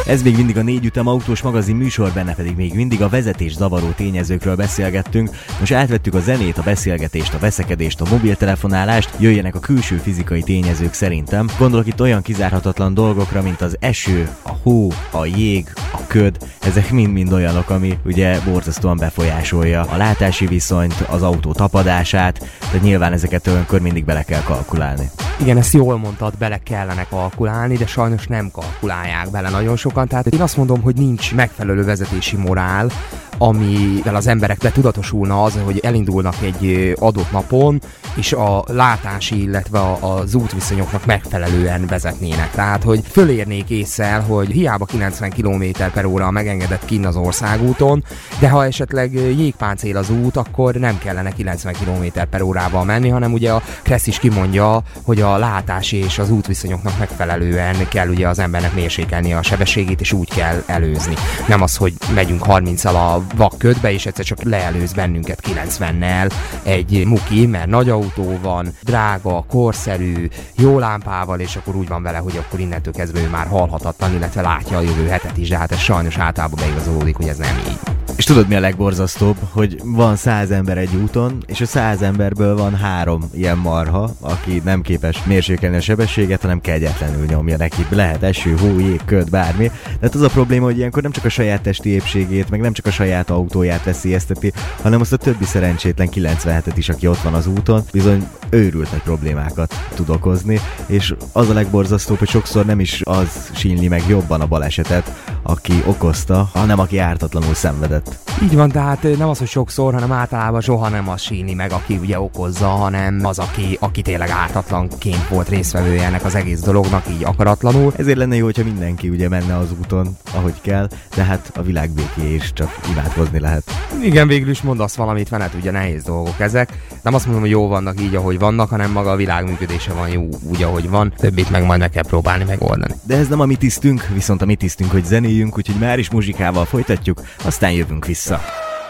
Ez még mindig a 4 ütem autós magazin műsor, benne pedig még mindig a vezetés zavaró tényezőkről beszélgettünk. Most átvettük a zenét, a beszélgetést, a veszekedést, a mobiltelefonálást, jöjjenek a külső fizikai tényezők szerintem. Gondolok itt olyan kizárhatatlan dolgokra, mint az eső, a hó, a jég, a köd. Ezek mind-mind olyanok, ami ugye borzasztóan befolyásolja a látási viszonyt, az autó tapadását, tehát nyilván ezeket olyankor mindig bele kell kalkulálni. Igen, ezt jól mondtad, bele kellene kalkulálni, de sajnos nem kalkulálják bele nagyon sokan. Tehát én azt mondom, hogy nincs megfelelő vezetési morál, amivel az emberekbe tudatosulna az, hogy elindulnak egy adott napon, és a látási, illetve az útviszonyoknak megfelelően vezetnének. Tehát, hogy fölérnék ésszel, hogy hiába 90 km/h megengedett kinn az országúton, de ha esetleg jégpáncél az út, akkor nem kellene 90 km/h menni, hanem ugye a Kressz is kimondja, hogy a látási és az útviszonyoknak megfelelően kell ugye az embernek mérsékelni a sebességét, és úgy kell előzni. Nem az, hogy megyünk 30-al a vakködbe, és egyszer csak leelőz bennünket 90-nel egy muki, mert nagy autó van, drága, korszerű, jó lámpával, és akkor úgy van vele, hogy akkor innentől kezdve ő már halhatatlan, illetve látja a jövő hetet is, de hát ez sajnos általában beigazolódik, hogy ez nem így. És tudod, mi a legborzasztóbb? Hogy van 100 ember egy úton, és a 100 emberből van 3 ilyen marha, aki nem képes mérsékelni a sebességet, hanem kegyetlenül nyomja neki. Lehet eső, hó, jég, köd, bármi. De hát az a probléma, hogy ilyenkor nem csak a saját testi épségét, meg nem csak a saját autóját veszélyezteti, hanem azt a többi szerencsétlen 97-et is, aki ott van az úton, bizony őrült nagy problémákat tud okozni, és az a legborzasztóbb, hogy sokszor nem is az sínli meg jobban a balesetet, aki okozta, hanem aki ártatlanul szenvedett. Így van, tehát nem az, hogy sokszor, hanem általában soha nem az síni meg, aki ugye okozza, hanem az, aki tényleg ártatlanként volt résztvevője ennek az egész dolognak, így akaratlanul. Ezért lenne jó, hogyha mindenki ugye menne az úton, ahogy kell, de hát a világ békéjé is csak imádkozni lehet. Igen, végül is mondasz valamit, venet, ugye nehéz dolgok ezek. Nem azt mondom, hogy jó vannak így, ahogy vannak, hanem maga a világ működése van jó úgy, ahogy van. Többit meg majd meg kell próbálni megoldani. De ez nem a mi tisztünk, viszont a mi tisztünk, hogy zenéljünk, úgyhogy már is muzsikával folytatjuk, aztán jövünk vissza.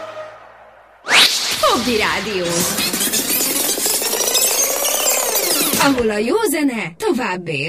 Hobby Rádió, ahol a jó zene tovább él.